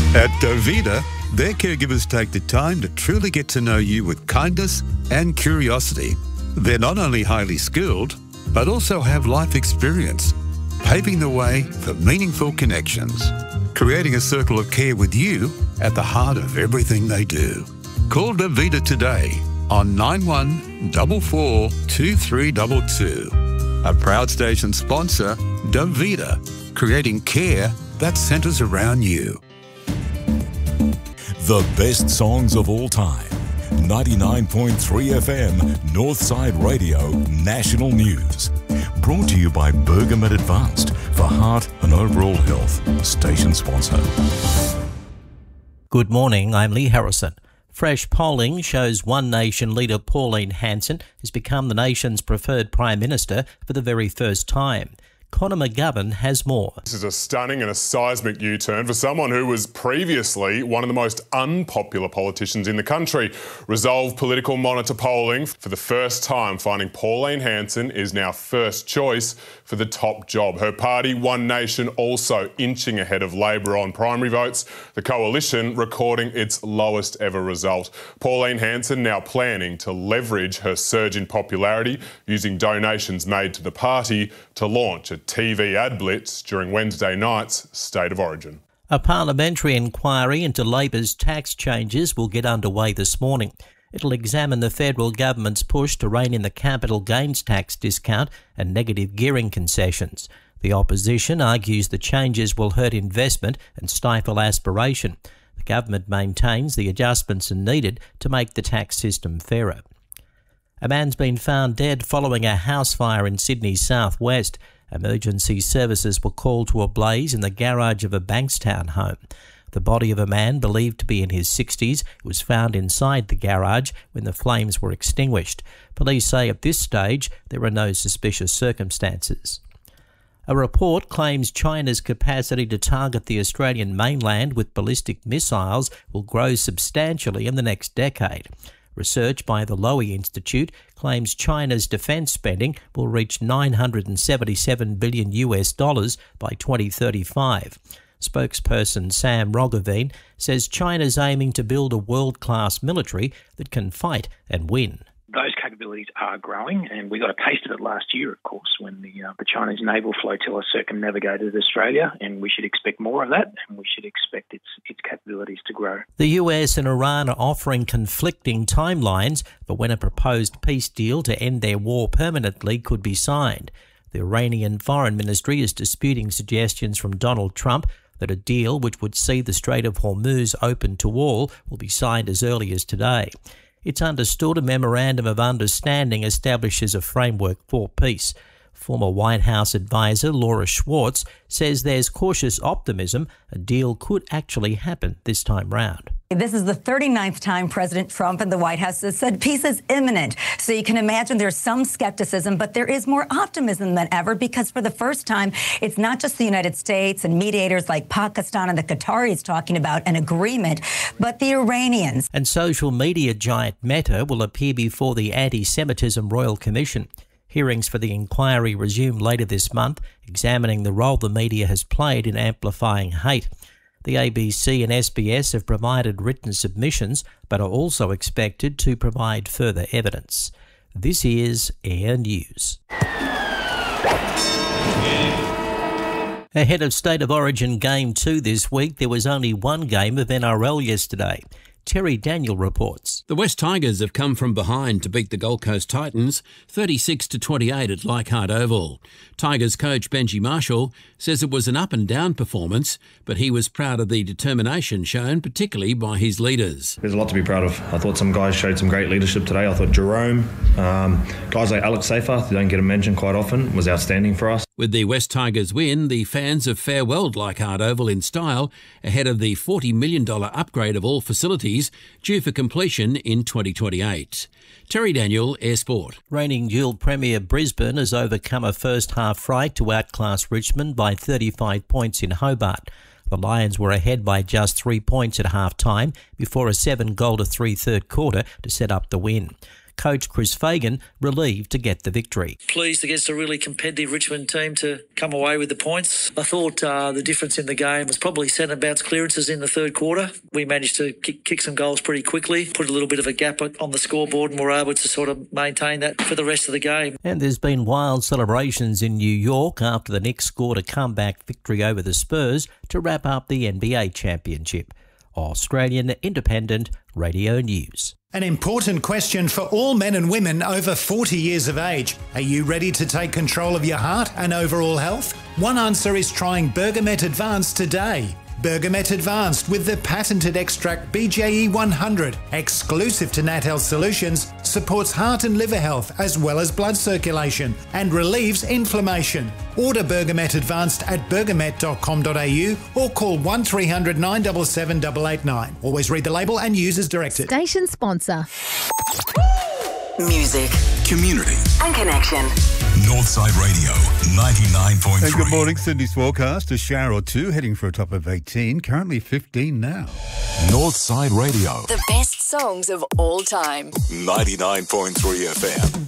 At Dovita, their caregivers take the time to truly get to know you with kindness and curiosity. They're not only highly skilled, but also have life experience, paving the way for meaningful connections, creating a circle of care with you at the heart of everything they do. Call Dovita today on 9144 2322. A proud station sponsor, Dovita, creating care that centres around you. The best songs of all time. 99.3 FM, Northside Radio, National News. Brought to you by Bergamet Advanced for heart and overall health. Station sponsor. Good morning, I'm Lee Harrison. Fresh polling shows One Nation leader Pauline Hanson has become the nation's preferred Prime Minister for the very first time. Conor McGovern has more. This is a stunning and a seismic U-turn for someone who was previously one of the most unpopular politicians in the country. Resolve Political Monitor polling for the first time finding Pauline Hanson is now first choice for the top job. Her party, One Nation, also inching ahead of Labor on primary votes. The coalition recording its lowest ever result. Pauline Hanson now planning to leverage her surge in popularity using donations made to the party to launch a TV ad blitz during Wednesday night's State of Origin. A parliamentary inquiry into Labor's tax changes will get underway this morning. It'll examine the federal government's push to rein in the capital gains tax discount and negative gearing concessions. The opposition argues the changes will hurt investment and stifle aspiration. The government maintains the adjustments are needed to make the tax system fairer. A man's been found dead following a house fire in Sydney's southwest. Emergency services were called to a blaze in the garage of a Bankstown home. The body of a man believed to be in his 60s was found inside the garage when the flames were extinguished. Police say at this stage there are no suspicious circumstances. A report claims China's capacity to target the Australian mainland with ballistic missiles will grow substantially in the next decade. Research by the Lowy Institute claims China's defence spending will reach $977 billion by 2035. Spokesperson Sam Roggeveen says China's aiming to build a world-class military that can fight and win. Those capabilities are growing, and we got a taste of it last year, of course, when the Chinese naval flotilla circumnavigated Australia, and we should expect more of that, and we should expect its capabilities to grow. The US and Iran are offering conflicting timelines for when a proposed peace deal to end their war permanently could be signed. The Iranian Foreign Ministry is disputing suggestions from Donald Trump that a deal which would see the Strait of Hormuz open to all will be signed as early as today. It's understood a memorandum of understanding establishes a framework for peace. Former White House advisor Laura Schwartz says there's cautious optimism a deal could actually happen this time round. This is the 39th time President Trump and the White House has said peace is imminent. So you can imagine there's some skepticism, but there is more optimism than ever because for the first time, it's not just the United States and mediators like Pakistan and the Qataris talking about an agreement, but the Iranians. And social media giant Meta will appear before the Anti-Semitism Royal Commission. Hearings for the inquiry resume later this month, examining the role the media has played in amplifying hate. The ABC and SBS have provided written submissions, but are also expected to provide further evidence. This is Air News. Ahead of State of Origin Game 2 this week, there was only one game of NRL yesterday. Terry Daniel reports. The West Tigers have come from behind to beat the Gold Coast Titans 36-28 at Leichhardt Oval. Tigers coach Benji Marshall says it was an up-and-down performance, but he was proud of the determination shown, particularly by his leaders. There's a lot to be proud of. I thought some guys showed some great leadership today. I thought Jerome, guys like Alex Seyfarth, who don't get a mention quite often, was outstanding for us. With the West Tigers win, the fans have farewelled Leichhardt Oval in style ahead of the $40 million upgrade of all facilities due for completion in 2028. Terry Daniel, Air Sport. Reigning dual Premier Brisbane has overcome a first-half fright to outclass Richmond by 35 points in Hobart. The Lions were ahead by just 3 points at half-time before a 7-goal-to-3 third quarter to set up the win. coach Chris Fagan relieved to get the victory. Pleased against a really competitive Richmond team to come away with the points. I thought the difference in the game was probably centre bounce clearances in the third quarter. We managed to kick some goals pretty quickly, put a little bit of a gap on the scoreboard, and were able to sort of maintain that for the rest of the game. And there's been wild celebrations in New York after the Knicks scored a comeback victory over the Spurs to wrap up the NBA championship. Australian Independent Radio News. An important question for all men and women over 40 years of age. Are you ready to take control of your heart and overall health? One answer is trying Bergamet Advanced today. Bergamet Advanced with the patented extract BJE 100, exclusive to Nat Health Solutions, supports heart and liver health as well as blood circulation and relieves inflammation. Order Bergamet Advanced at bergamet.com.au or call 1300 977 889. Always read the label and use as directed. Station sponsor. Music, community and connection. Northside Radio 99.3. And good morning. Sydney's forecast, a shower or two, heading for a top of 18, currently 15 now. Northside Radio. The best songs of all time. 99.3 FM.